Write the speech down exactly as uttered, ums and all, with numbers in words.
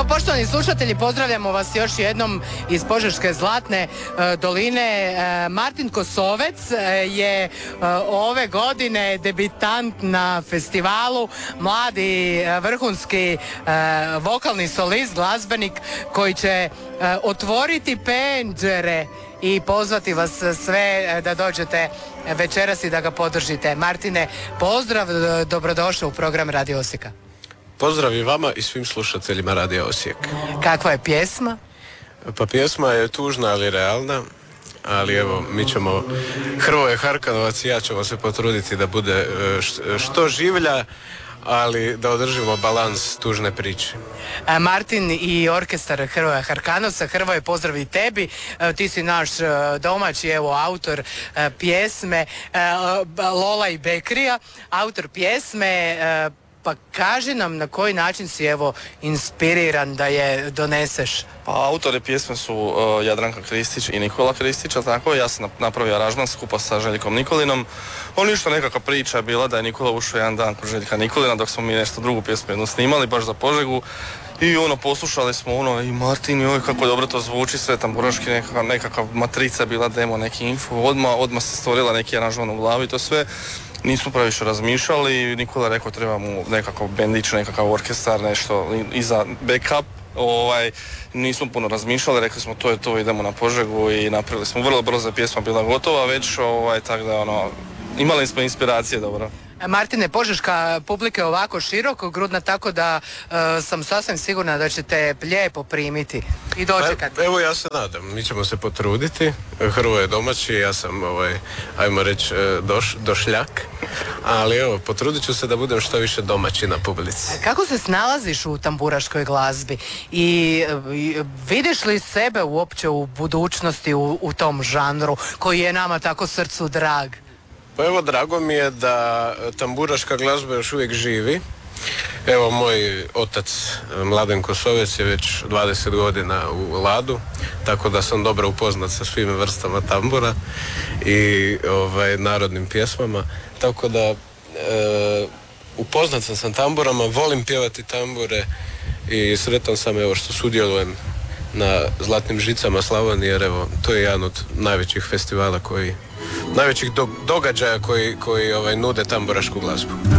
poštovani slušatelji, pozdravljamo vas još jednom iz Požeške Zlatne e, doline. E, Martin Kosovec e, je e, ove godine debitant na festivalu, mladi e, vrhunski e, vokalni solist, glazbenik koji će e, otvoriti pendžere i pozvati vas sve e, da dođete večeras i da ga podržite. Martine, pozdrav, dobrodošao u program Radio Osijeka. Pozdrav i vama i svim slušateljima Radio Osijek. Kakva je pjesma? Pa pjesma je tužna, ali realna. Ali evo, mi ćemo, Hrvoje Harkanovac i ja ćemo se potruditi da bude što življa, ali da održimo balans tužne priče. Martin i orkestar Hrvoja Harkanovca. Hrvoje, pozdrav i tebi. Ti si naš domaći, evo, autor pjesme Lola i Bekrija, autor pjesme. Pa kaži nam na koji način si evo inspiriran da je doneseš. Pa autori pjesme su uh, Jadranka Kristić i Nikola Kristić, tako ja sam napravio aranžman skupa sa Željkom Nikolinom. On ništa, nekakva priča je bila da je Nikola ušao jedan dan kod Željka Nikolina dok smo mi nešto drugu pjesmu jednu snimali baš za Požegu. I ono, poslušali smo ono, i Martin, joj, kako dobro to zvuči, sve tamburaški, nekakav, nekakav matrica bila demo, neki info, odmah, odmah se stvorila neki aranžman u glavi, to sve. Nismo previše razmišljali, Nikola je rekao treba mu nekakav bendić, nekakav orkestar, nešto i za backup. Ovaj, nismo puno razmišljali, rekli smo to je to, idemo na Požegu i napravili smo vrlo brzo, pjesma bila gotova već, ovaj, tako da ono, imali smo inspiracije, dobro. Martine, požeška publika je ovako široko grudna, tako da uh, sam sasvim sigurna da ćete lijepo primiti i dočekati. Pa, evo ja se nadam, mi ćemo se potruditi. Hrvoje je domaći, ja sam, ovaj, ajmo reći, doš, došljak, ali evo, potrudit ću se da budem što više domaći na publici. Kako se snalaziš u tamburaškoj glazbi i, i vidiš li sebe uopće u budućnosti u, u tom žanru koji je nama tako srcu drag? Pa evo, drago mi je da tamburaška glazba još uvijek živi. Evo, moj otac Mladen Kosovec je već dvadeset godina u Ladu, tako da sam dobro upoznat sa svim vrstama tambura i ovaj, narodnim pjesmama, tako da e, upoznat sam sa tamburama, volim pjevati tambure i sretan sam evo što sudjelujem na Zlatnim žicama Slavonije, jer evo, to je jedan od najvećih festivala koji najvećih do, događaja koji, koji ovaj, nude tamburašku glazbu.